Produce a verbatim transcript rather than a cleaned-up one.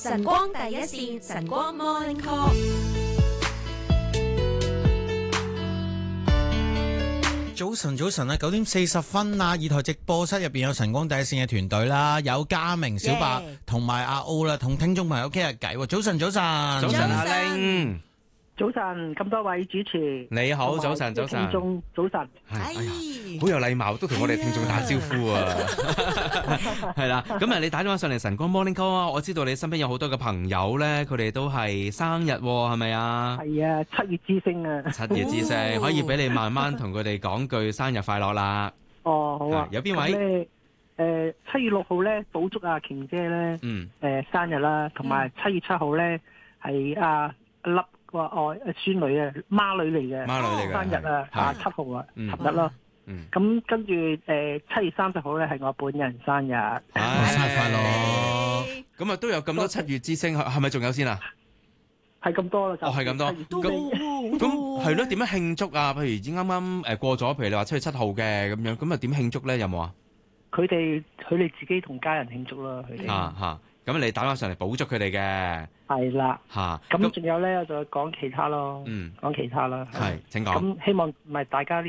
晨光第一線，晨光 Morning Call。 早晨，早晨啊！九點四十分啊！二台直播室入邊有晨光第一線嘅團隊啦，有嘉明、小白同埋阿歐啦，同聽眾朋友傾下偈。早晨，早晨， 早晨阿玲， 早晨，咁多位主持， 你好，早晨，早晨， 聽眾早晨， 係，哎呀，好有禮貌，都同我哋聽眾打招呼啊，係啦，咁啊，你打電話上嚟晨光 Morning Call 啊，我知道你身邊有好多嘅朋友咧，佢哋都係生日，係咪啊？ 係啊，七月之星啊， 七月之星，可以俾你慢慢同佢哋講句生日快樂啦。 哦，好啊， 有邊位？ 誒，七月六號咧，補祝阿瓊姐咧， 嗯， 誒生日啦，同埋七月七號咧係阿粒。話哦，孫女啊，孖女嚟嘅， 孖女嚟嘅， 生日啊，啊七號啊，琴日咯。咁跟住誒七月三十號咧係我本人生日， 生日快樂！ 咁啊都有咁多七月之星，係咪仲有先啊？ 係咁多啦，就哦係咁多。咁咁係咯，點樣慶祝啊？譬如已經啱啱誒過咗，譬如你話七月七號嘅咁樣，咁啊點慶祝咧？有冇啊？ 佢哋佢哋自己同家人慶祝啦，佢哋。 啊嚇！咁你打返上嚟補祝佢哋嘅， 係啦嚇。 咁仲有咧，我就講其他咯， 嗯， 講其他啦。 係，請講。 咁希望唔係大家。